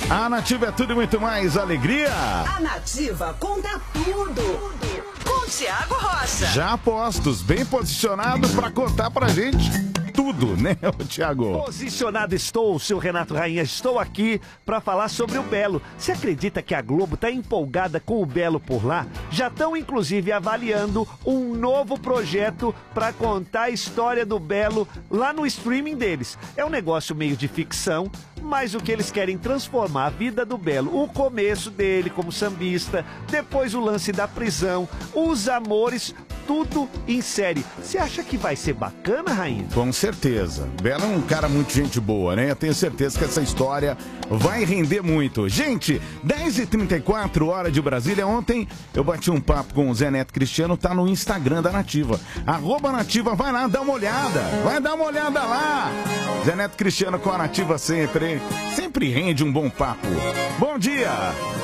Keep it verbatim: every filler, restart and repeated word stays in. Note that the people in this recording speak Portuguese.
A Nativa é tudo e muito mais alegria. A Nativa conta tudo. Com Tiago Rocha. Já apostos, bem posicionado para contar pra gente tudo, né, Tiago? Posicionado estou, seu Renato Rainha. Estou aqui para falar sobre o Belo. Você acredita que a Globo tá empolgada com o Belo por lá? Já estão, inclusive, avaliando um novo projeto para contar a história do Belo lá no streaming deles. É um negócio meio de ficção, mas o que eles querem transformar a vida do Belo, o começo dele como sambista, depois o lance da prisão, os amores, tudo em série. Você acha que vai ser bacana, Rainha? Com certeza. Belo é um cara muito gente boa, né? Eu tenho certeza que essa história vai render muito. Gente, dez e trinta e quatro, hora de Brasília. Ontem eu bati um papo com o Zé Neto Cristiano, tá no Instagram da Nativa. Arroba Nativa, vai lá, dá uma olhada. Vai dar uma olhada lá. Zé Neto Cristiano com a Nativa sempre, hein? Sempre rende um bom papo. Bom dia!